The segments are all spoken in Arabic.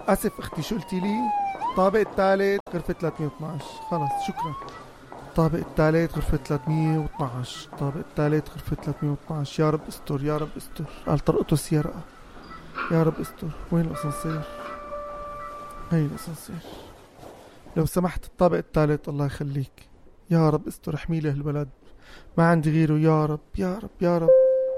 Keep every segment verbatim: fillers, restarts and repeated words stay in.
اسف اختي، شو قلتي لي؟ الطابق الثالث غرفة ثلاثمية واثناشر. خلص شكرا. الطابق الثالث غرفة ثلاثمية واثناشر. الطابق الثالث غرفة ثلاثمية واثناشر. يا رب استر يا رب استر. قال طرقته السيارة. يا رب استر. وين الاسانسير؟ هي الاسانسير. لو سمحت الطابق الثالث الله يخليك. يا رب استر، احمي له البلد، ما عندي غيره. يا رب يا رب يا رب.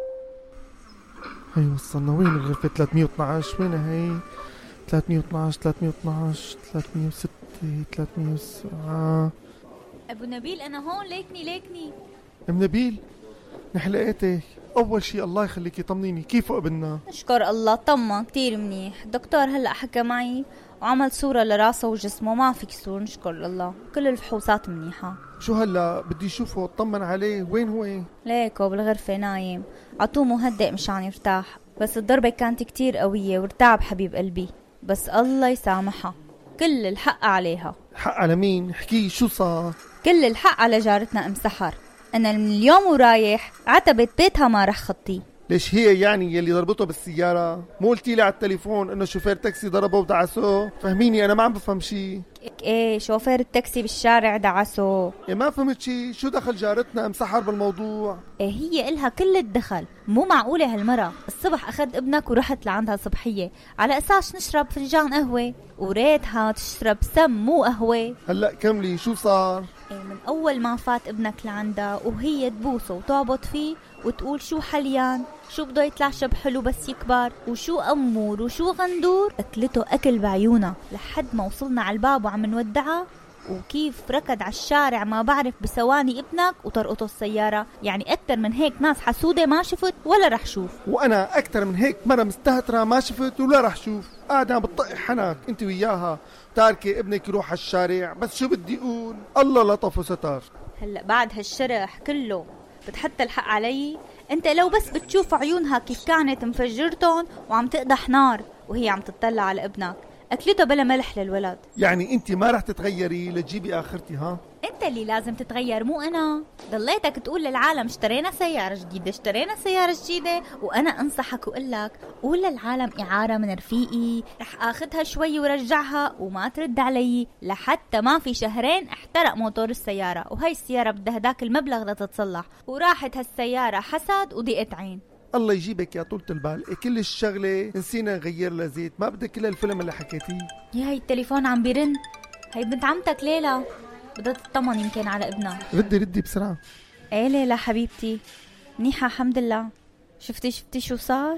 هي وصلنا. وين غرفة ثلاثمية واثناشر؟ وينها هي؟ ثلاثمية واثناشر ثلاثمية واثناشر ثلاثمية وستة ثلاثمية وسبعة. ابو نبيل انا هون، ليكني ليكني. ام نبيل نحن لقيتك. اول شيء الله يخليكي طمنيني، كيفه ابننا؟ نشكر الله طمن كتير منيح. الدكتور هلا حكى معي وعمل صورة لراسه وجسمه، ما في كسور نشكر الله، كل الفحوصات منيحة. شو هلا بدي اشوفه اطمن عليه. وين هو؟ ليكو بالغرفة نايم، عطوه مهدئ مشان يرتاح، بس الضربة كانت كتير قوية وارتعب حبيب قلبي، بس الله يسامحها، كل الحق عليها. الحق على مين؟ احكي شو صار؟ كل الحق على جارتنا ام سحر. انا من اليوم ورايح عتبت بيتها ما رح خطي. ليش هي يعني يلي ضربته بالسيارة؟ مو قلتي لي على التليفون انه شوفير تاكسي ضربه ودعسه؟ فهميني انا ما عم بفهم شيء. ايه شوفير التاكسي بالشارع دعسه. إيه ما فهمت شيء. شو دخل جارتنا ام سحر بالموضوع؟ ايه هي إلها كل الدخل. مو معقولة هالمرة. الصبح اخذ ابنك ورحت لعندها صبحية على اساس نشرب فنجان قهوة، وريتها تشرب سم مو قهوة. هلا كملي شو صار؟ إيه من اول ما فات ابنك لعندها وهي تبوسه وتعبط فيه وتقول شو حليان، شو بده يطلع شب حلو بس يكبر، وشو أمور وشو غندور. أكلته أكل بعيونها لحد ما وصلنا على الباب وعم نودعها، وكيف ركض على الشارع ما بعرف بثواني ابنك وطرقته السيارة. يعني أكتر من هيك ناس حسودة ما شفت ولا رح شوف. وأنا أكتر من هيك مرة مستهترة ما شفت ولا رح شوف. قاعدة بتطقي حنك انت وياها، تاركي ابنك يروح على الشارع. بس شو بدي أقول، الله لطف وستار. هلأ بعد هالشرح كله بتحط الحق علي؟ انت لو بس بتشوف عيونها كيف كانت مفجرتهم وعم تقدح نار وهي عم تطلع على ابنك. اكلته بلا ملح للولد. يعني انت ما رح تتغيري لتجيبي اخرتي؟ ها انت اللي لازم تتغير مو انا. ضليتك تقول للعالم اشترينا سيارة جديدة اشترينا سيارة جديدة، وانا انصحك وقلك قول للعالم اعارة من رفيقي رح اخذها شوي ورجعها، وما ترد علي لحتى ما في شهرين احترق موتور السيارة، وهي السيارة بدها هداك المبلغ لتتصلح، وراحت هالسيارة حسد وضيقت عين. الله يجيبك يا طولة البال. كل الشغلة نسينا نغير لها زيت، ما بدك كل الفيلم اللي حكيتيه. يا هي التليفون عم بيرن، هي بنت عمتك ليلى بدها تطمن يمكن على ابنها. ردي ردي بسرعة. ايه ليلى حبيبتي منيحة الحمد لله. شفتي شفتي شو صار؟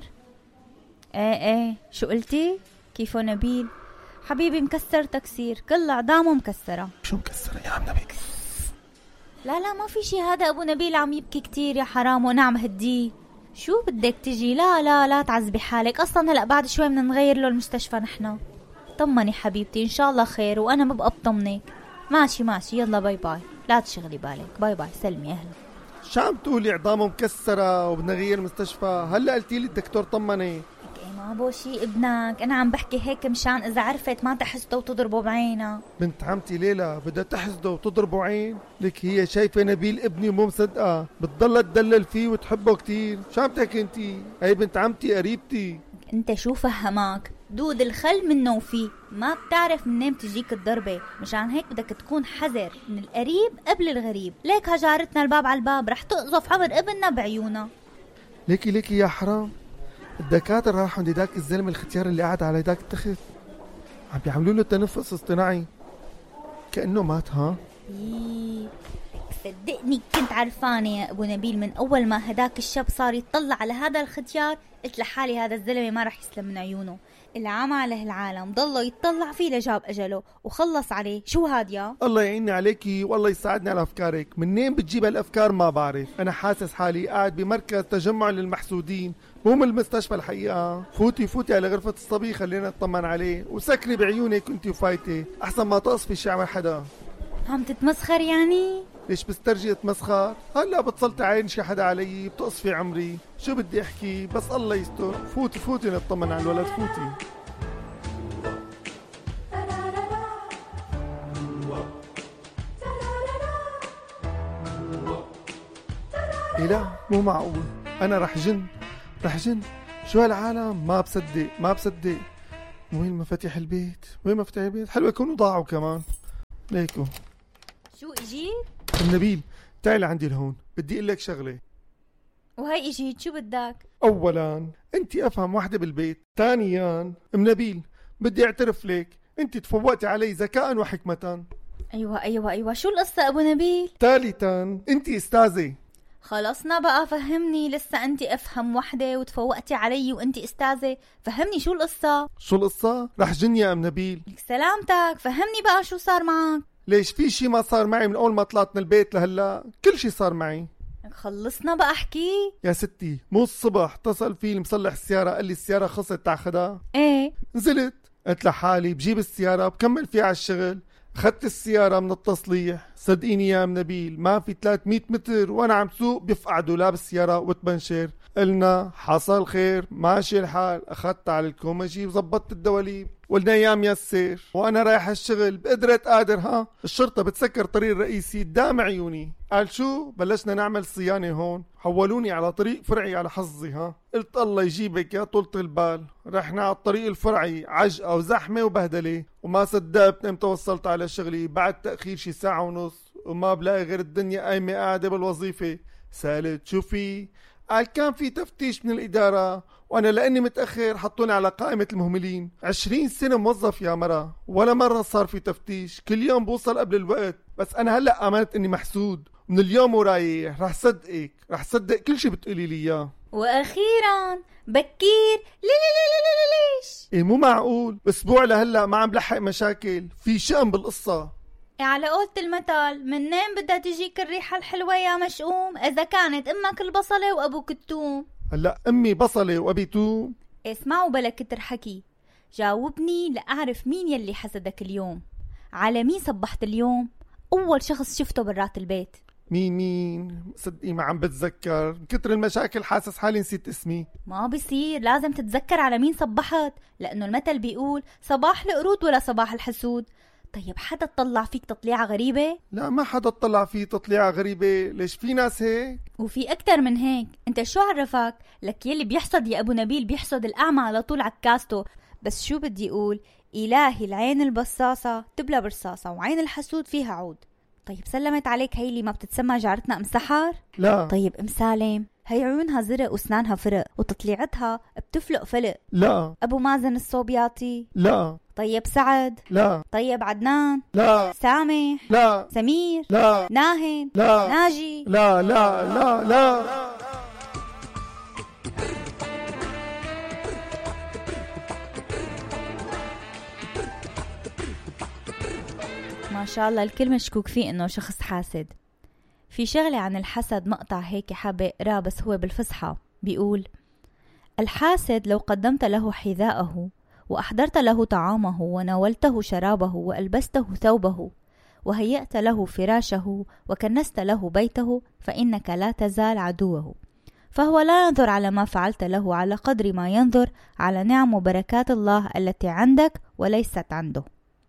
ايه ايه شو قلتي؟ كيفو نبيل؟ حبيبي مكسر تكسير، كل عظامه مكسرة. شو مكسرة يا عم نبيل؟ لا لا ما في شي، هذا ابو نبيل عم يبكي كتير يا حرام وانا عم هديه. شو بدك تجي؟ لا لا لا تعذبي حالك، اصلا هلا بعد شوي بدنا نغير له المستشفى نحن. طمني حبيبتي ان شاء الله خير، وانا ببقى بطمنك. ماشي ماشي يلا باي باي، لا تشغلي بالك، باي باي سلمي اهلا. شو عم تقولي عظامه مكسرة وبدنا نغير المستشفى؟ هلا قلتي لي الدكتور طمني. ما بو شي ابنك، انا عم بحكي هيك مشان اذا عرفت ما تحسده وتضربه بعينها. بنت عمتي ليلى بدها تحسده وتضربه عين؟ لك هي شايفه نبيل ابني ومو مصدقه، بتضل تدلل فيه وتحبه كتير. شو عم تحكي انتي؟ هي بنت عمتي قريبتي. انت شو فهمك؟ دود الخل منه وفيه، ما بتعرف منين بتجيك الضربه، مشان هيك بدك تكون حذر من القريب قبل الغريب. ليك هجارتنا الباب على الباب رح تقذف عمر ابننا بعيونها. ليكي ليكي يا حرام، الدكاتره راحوا عند داك الزلمه الختيار اللي قاعد على داك التخت، عم بيعملوا له تنفس اصطناعي كأنه مات. ها إيه صدقني كنت عرفانه يا ابو نبيل، من اول ما هداك الشاب صار يطلع على هذا الختيار قلت لحالي هذا الزلمه ما رح يسلم من عيونه. اللي عم عليه العالم ضله يتطلع فيه لجاب اجله وخلص عليه. شو هاد يا؟ الله يعيني عليكي والله يساعدني على افكارك. منين بتجيب هالافكار ما بعرف. انا حاسس حالي قاعد بمركز تجمع للمحسودين مو من المستشفى الحقيقه. فوتي فوتي على غرفه الصبي خلينا نطمن عليه، وسكري بعيونك انتي وفايتي احسن ما تقصفي شي عمل حدا. عم تتمسخر يعني؟ ليش بسترجي اتمسخر؟ هلا بتصلت عين شي حدا علي بتقصفي عمري. شو بدي احكي؟ بس الله يستر. فوتي فوتي نطمن على الولد فوتي. إيه لا مو معقول، انا رح جن رح جن. شو هالعالم؟ ما بصدق ما بصدق. وين مفاتيح البيت؟ وين مفاتيح البيت؟ حلوة يكونوا ضاعوا كمان. ليكو. شو اجيت؟ ام نبيل تعالي عندي لهون، بدي اقول لك شغلة. وهي اجيت، شو بدك؟ اولا انت افهم وحدة بالبيت، ثانيا ام نبيل بدي اعترف لك انت تفوقتي علي ذكاء وحكمة. ايوه ايوه ايوه، شو القصة ابو نبيل؟ ثالثا انت استاذة. خلصنا بقى، فهمني. لسه انت افهم وحدة وتفوقتي علي وانت استاذة؟ فهمني شو القصة؟ شو القصة؟ رح جن يا ام نبيل. لك سلامتك، فهمني بقى شو صار معك؟ ليش في شي ما صار معي من اول ما طلعت من البيت لهلا؟ كل شي صار معي. خلصنا بقى احكي. يا ستي مو الصبح اتصل في المصلح السيارة قال لي السيارة خلصت تاخدها؟ ايه. نزلت قلت لحالي بجيب السيارة بكمل فيها على الشغل. اخذت السيارة من التصليح، صدقيني يا ام نبيل ما في ثلاثمية متر وانا عم سوق بيفقع دولاب السيارة وتبنشر. قلنا حصل خير ماشي الحال، اخذت على الكومجي وزبطت الدواليب. قلنا يا ميسر وانا رايح الشغل بقدرة قادر ها الشرطة بتسكر طريق الرئيسي قدام عيوني. قال شو؟ بلشنا نعمل صيانة هون، حولوني على طريق فرعي على حظي. ها قلت الله يجيبك يا طولة البال. رحنا على الطريق الفرعي عجقة وزحمة وبهدلة، وما صدقت امتى وصلت على شغلي بعد تأخير شي ساعة ونص، وما بلاقي غير الدنيا قايمة قاعدة بالوظيفة. سألت شو في؟ قال كان في تفتيش من الإدارة وأنا لأني متأخر حطوني على قائمة المهملين. عشرين سنة موظف يا مرة ولا مرة صار في تفتيش، كل يوم بوصل قبل الوقت. بس أنا هلأ آمنت إني محسود، من اليوم ورايح رح صدقك، رح صدق كل شي بتقولي لي إياه. وأخيرا بكير لي لي لي لي لي ليش؟ إيه مو معقول، أسبوع لهلأ ما عم بلحق مشاكل، في شأن بالقصة. على قولة المثل، منين بدها تجيك الريحة الحلوة يا مشؤوم إذا كانت أمك البصلة وأبوك التوم؟ هلأ أمي بصلة وأبي توم؟ اسمعوا بلا كتر حكي، جاوبني لأعرف مين يلي حسدك اليوم. على مين صبحت اليوم؟ أول شخص شفته برات البيت. مين مين؟ صدقي ما عم بتذكر، من كتر المشاكل حاسس حالي نسيت اسمي. ما بصير، لازم تتذكر على مين صبحت، لأنه المثل بيقول صباح القرود ولا صباح الحسود. طيب حدا تطلع فيك تطليعة غريبة؟ لا ما حدا تطلع فيه تطليعة غريبة، ليش في ناس هيك؟ وفي أكتر من هيك. انت شو عرفك؟ لك يلي بيحصد يا أبو نبيل بيحصد الأعمى على طول عكاسته. بس شو بدي أقول، إلهي العين البصاصة تبلى برصاصة وعين الحسود فيها عود. طيب سلمت عليك هي اللي ما بتتسمى جارتنا أم سحر؟ لا. طيب أم سالم، هي عيونها زرق واسنانها فرق وتطليعتها بتفلق فلق. لا. أبو مازن الصوبياطي؟ لا. طيب سعد؟ لا. طيب عدنان؟ لا. سامح؟ لا. سمير؟ لا. ناهد؟ لا. ناجي؟ لا لا لا لا. ما شاء الله الكل مشكوك فيه انه شخص حاسد. في شغلة عن الحسد مقطع هيك حابة اقراه بس هو بالفصحى، بيقول: الحاسد لو قدمت له حذاءه وأحضرت له طعامه وناولته شرابه وألبسته ثوبه وهيأت له فراشه وكنست له بيته فإنك لا تزال عدوه، فهو لا ينظر على ما فعلت له على قدر ما ينظر على نعم وبركات الله التي عندك وليست عنده.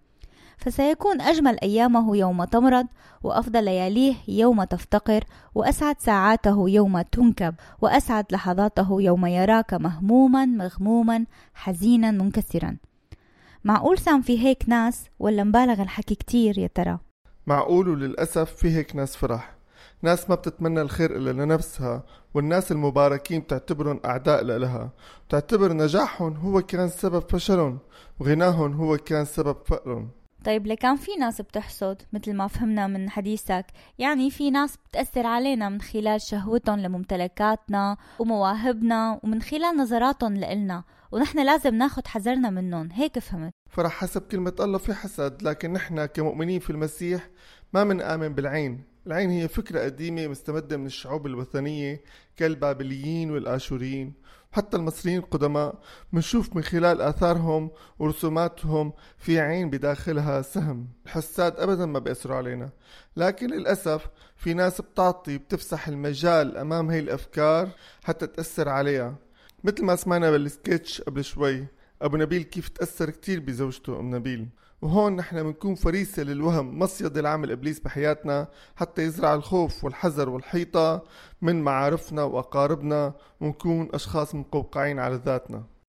فسيكون أجمل أيامه يوم تمرض، وأفضل لياليه يوم تفتقر، وأسعد ساعاته يوم تنكب، وأسعد لحظاته يوم يراك مهموما مغموما حزينا منكسرا. معقول سام في هيك ناس ولا مبالغ الحكي كتير يا ترى؟ معقول، وللأسف في هيك ناس فرح، ناس ما بتتمنى الخير إلا لنفسها، والناس المباركين بتعتبرهم أعداء لها، بتعتبر نجاحهم هو كان سبب فشلهم وغناهم هو كان سبب فقرهم. طيب لكان في ناس بتحسد مثل ما فهمنا من حديثك، يعني في ناس بتأثر علينا من خلال شهوتهم لممتلكاتنا ومواهبنا ومن خلال نظراتهم لإلنا، ونحن لازم ناخد حذرنا منهم، هيك فهمت؟ فرح حسب كلمة الله في حسد، لكن نحن كمؤمنين في المسيح ما منآمن بالعين. العين هي فكرة قديمة مستمدة من الشعوب الوثنية كالبابليين والآشوريين، حتى المصريين القدماء منشوف من خلال آثارهم ورسوماتهم في عين بداخلها سهم. الحساد أبدا ما بيأثروا علينا، لكن للأسف في ناس بتعطي بتفسح المجال أمام هاي الأفكار حتى تأثر عليها، مثل ما سمعنا بالسكيتش قبل شوي أبو نبيل كيف تأثر كتير بزوجته أم نبيل. وهون نحن منكون فريسة للوهم، مصيدة لعمل إبليس بحياتنا حتى يزرع الخوف والحذر والحيطة من معارفنا وأقاربنا، ونكون أشخاص مقوقعين على ذاتنا.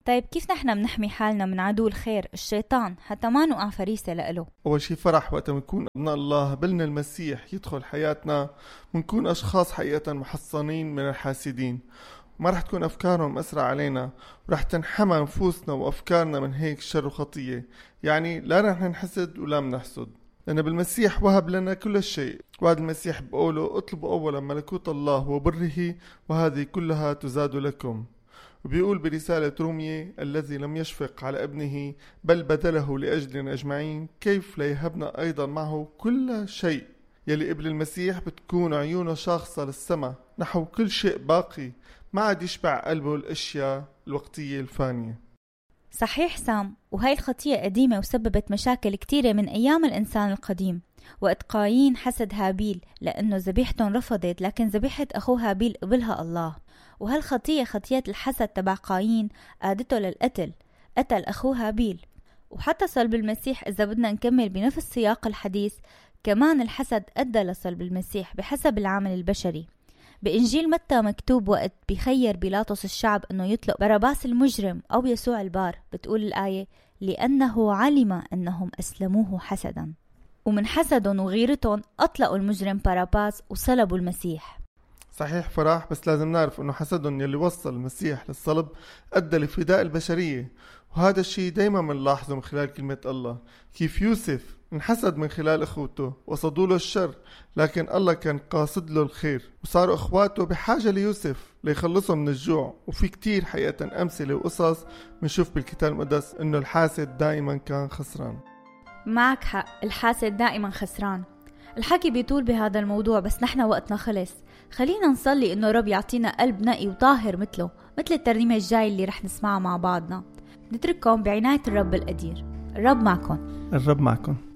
طيب كيف نحن بنحمي حالنا من عدو الخير الشيطان حتى ما نوقع فريسة لإله؟ أول شي فرح وقت منكون أبناء الله بلنا المسيح يدخل حياتنا، منكون أشخاص حقيقة محصنين من الحاسدين، ما رح تكون أفكارهم أسرع علينا، ورح تنحمى نفوسنا وأفكارنا من هيك شر وخطية. يعني لا رح نحسد ولا منحسد، لأن بالمسيح وهب لنا كل شيء. وهذا المسيح بقوله اطلبوا أولا ملكوت الله وبره وهذه كلها تزاد لكم. وبيقول برسالة رومية الذي لم يشفق على ابنه بل بذله لأجلنا أجمعين كيف لا يهبنا أيضا معه كل شيء. يلي قبل المسيح بتكون عيونه شاخصة للسماء نحو كل شيء باقي، ما عاد يشبع قلبه الأشياء الوقتية الفانية. صحيح سام، وهي الخطية قديمة وسببت مشاكل كتيرة من أيام الإنسان القديم. وقت قايين حسد هابيل لأنه ذبيحتهم رفضت، لكن ذبيحة أخوه هابيل قبلها الله. وهالخطية خطية الحسد تبع قايين قادته للقتل، قتل أخوه هابيل. وحتى صلب المسيح إذا بدنا نكمل بنفس سياق الحديث، كمان الحسد أدى لصلب المسيح بحسب العمل البشري. بإنجيل متى مكتوب وقت بيخير بيلاطس الشعب أنه يطلق باراباس المجرم أو يسوع البار، بتقول الآية لأنه علم أنهم أسلموه حسدا. ومن حسدهم وغيرتهم أطلقوا المجرم باراباس وصلبوا المسيح. صحيح فرح، بس لازم نعرف أنه حسدهم يلي وصل المسيح للصلب أدى لفداء البشرية. وهذا الشيء دايما منلاحظه من خلال كلمة الله، كيف يوسف انحسد من خلال اخوته وصدوا له الشر، لكن الله كان قاصد له الخير، وصاروا اخواته بحاجة ليوسف ليخلصهم من الجوع. وفي كتير حقيقة امثلة وقصص بنشوف بالكتاب المقدس انه الحاسد دائما كان خسران. معك حق، الحاسد دائما خسران. الحكي بيطول بهذا الموضوع بس نحن وقتنا خلص. خلينا نصلي انه رب يعطينا قلب نقي وطاهر مثله، مثل الترنيمة الجاي اللي رح نسمعها مع بعضنا. نترككم بعناية الرب القدير. الرب معكم. الرب معكم.